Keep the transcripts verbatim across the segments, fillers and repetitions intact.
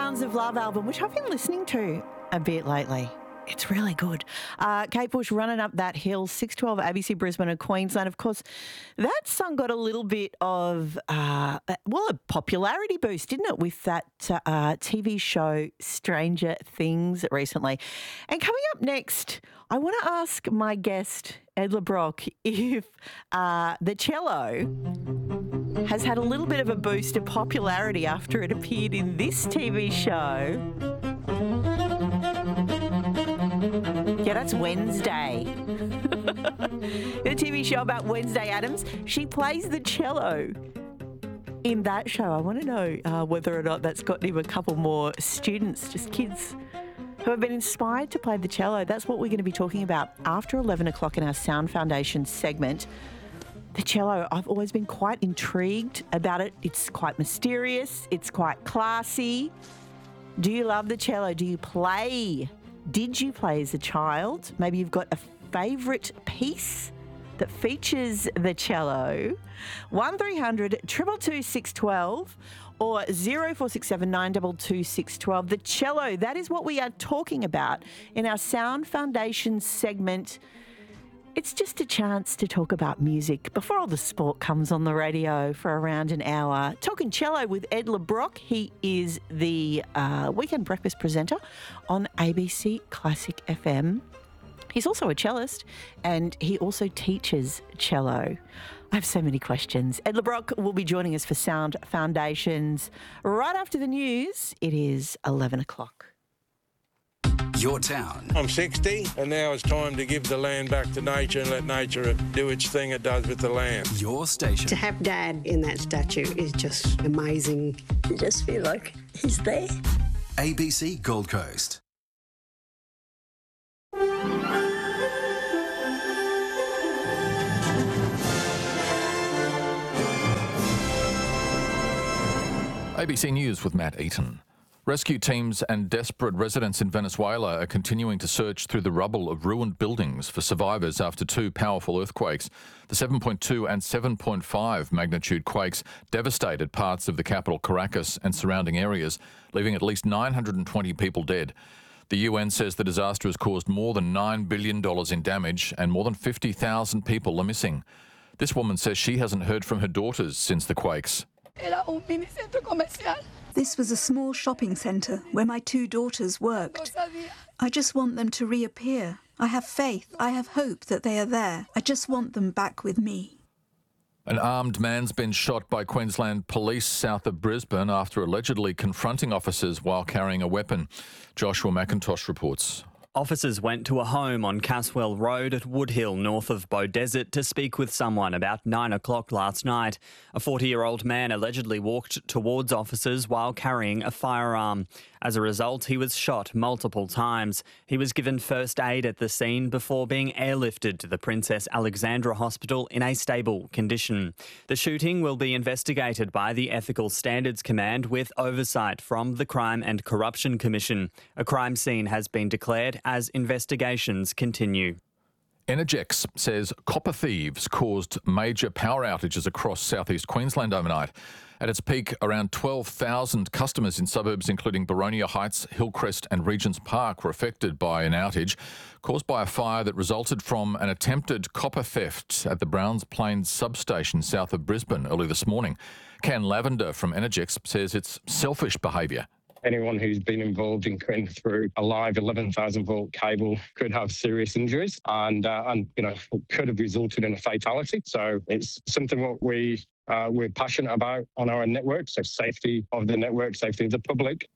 Sounds of Love album, which I've been listening to a bit lately. It's really good. Uh, Kate Bush, Running Up That Hill, six twelve A B C Brisbane and Queensland. Of course, that song got a little bit of, uh, well, a popularity boost, didn't it, with that uh, T V show Stranger Things recently. And coming up next, I want to ask my guest, Ed LeBrock, if uh, the cello has had a little bit of a boost of popularity after it appeared in this T V show. Yeah, that's Wednesday. The T V show about Wednesday Addams. She plays the cello in that show. I want to know uh, whether or not that's gotten him a couple more students, just kids who have been inspired to play the cello. That's what we're going to be talking about after eleven o'clock in our Sound Foundation segment. The cello, I've always been quite intrigued about it. It's quite mysterious. It's quite classy. Do you love the cello? Do you play? Did you play as a child? Maybe you've got a favourite piece that features the cello. one three hundred two two two six one two or zero four six seven nine two two six one two. The cello, that is what we are talking about in our Sound Foundation segment. It's just a chance to talk about music before all the sport comes on the radio for around an hour. Talking cello with Ed LeBrock. He is the uh, weekend breakfast presenter on A B C Classic F M. He's also a cellist and he also teaches cello. I have so many questions. Ed LeBrock will be joining us for Sound Foundations right after the news. It is eleven o'clock. Your town. I'm sixty and now it's time to give the land back to nature and let nature do its thing it does with the land. Your station. To have Dad in that statue is just amazing. You just feel like he's there. A B C Gold Coast. A B C News with Matt Eaton. Rescue teams and desperate residents in Venezuela are continuing to search through the rubble of ruined buildings for survivors after two powerful earthquakes. The seven point two and seven point five magnitude quakes devastated parts of the capital Caracas and surrounding areas, leaving at least nine hundred twenty people dead. The U N says the disaster has caused more than nine billion dollars in damage and more than fifty thousand people are missing. This woman says she hasn't heard from her daughters since the quakes. This was a small shopping centre where my two daughters worked. I just want them to reappear. I have faith, I have hope that they are there. I just want them back with me. An armed man's been shot by Queensland police south of Brisbane after allegedly confronting officers while carrying a weapon. Joshua McIntosh reports. Officers went to a home on Caswell Road at Woodhill, north of Beaudesert, to speak with someone about nine o'clock last night. A forty-year-old man allegedly walked towards officers while carrying a firearm. As a result, he was shot multiple times. He was given first aid at the scene before being airlifted to the Princess Alexandra Hospital in a stable condition. The shooting will be investigated by the Ethical Standards Command with oversight from the Crime and Corruption Commission. A crime scene has been declared as investigations continue. Energex says copper thieves caused major power outages across southeast Queensland overnight. At its peak, around twelve thousand customers in suburbs including Boronia Heights, Hillcrest and Regents Park were affected by an outage caused by a fire that resulted from an attempted copper theft at the Browns Plains substation south of Brisbane early this morning. Ken Lavender from Energex says it's selfish behaviour. Anyone who's been involved in cutting through a live eleven thousand volt cable could have serious injuries and, uh, and you know, could have resulted in a fatality. So it's something what we, uh, we're passionate about on our network, so safety of the network, safety of the public.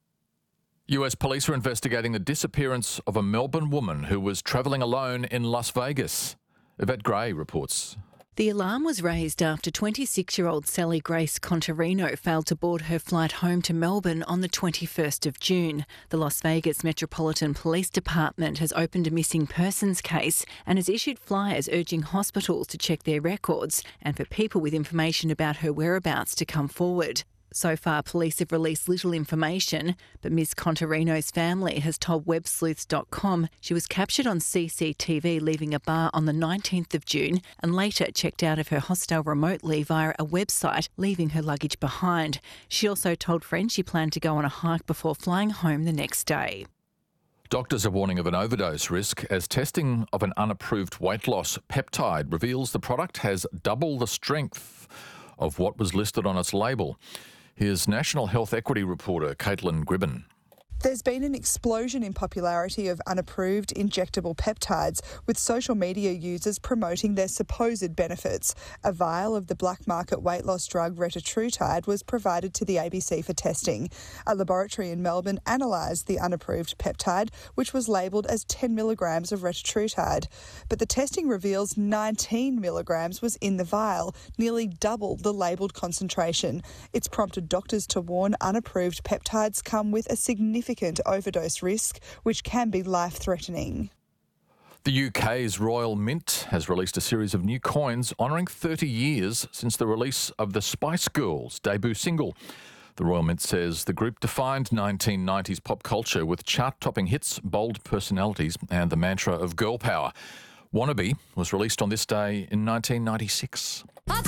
U S police are investigating the disappearance of a Melbourne woman who was travelling alone in Las Vegas. Yvette Gray reports. The alarm was raised after twenty-six-year-old Sally Grace Contarino failed to board her flight home to Melbourne on the twenty-first of June. The Las Vegas Metropolitan Police Department has opened a missing persons case and has issued flyers urging hospitals to check their records and for people with information about her whereabouts to come forward. So far, police have released little information, but Miss Contarino's family has told web sleuths dot com she was captured on C C T V leaving a bar on the nineteenth of June and later checked out of her hostel remotely via a website, leaving her luggage behind. She also told friends she planned to go on a hike before flying home the next day. Doctors are warning of an overdose risk as testing of an unapproved weight loss peptide reveals the product has double the strength of what was listed on its label. Here's National Health Equity reporter Caitlin Gribben. There's been an explosion in popularity of unapproved injectable peptides, with social media users promoting their supposed benefits. A vial of the black market weight loss drug retatrutide was provided to the A B C for testing. A laboratory in Melbourne analysed the unapproved peptide, which was labelled as ten milligrams of retatrutide. But the testing reveals nineteen milligrams was in the vial, nearly double the labelled concentration. It's prompted doctors to warn unapproved peptides come with a significant overdose risk, which can be life-threatening. The U K's Royal Mint has released a series of new coins honouring thirty years since the release of the Spice Girls' debut single. The Royal Mint says the group defined nineteen nineties pop culture with chart-topping hits, bold personalities and the mantra of girl power. Wannabe was released on this day in nineteen ninety-six.